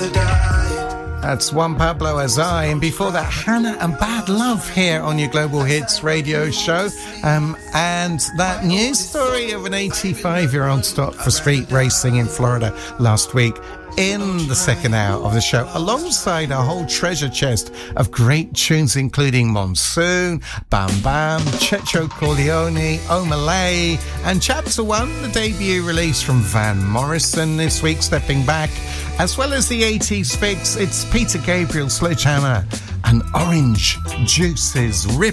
That's Juan Pablo Azai, and before that, Hannah and Bad Love here on your Global Hits radio show. And that news story of an 85-year-old stopped for street racing in Florida last week in the second hour of the show, alongside a whole treasure chest of great tunes, including Monsoon, Bam Bam, Checho Corleone, Omalay, and Chapter 1, the debut release from Van Morrison this week, Stepping Back, as well as the 80s fix. It's Peter Gabriel, Sledgehammer, and Orange Juice's Rip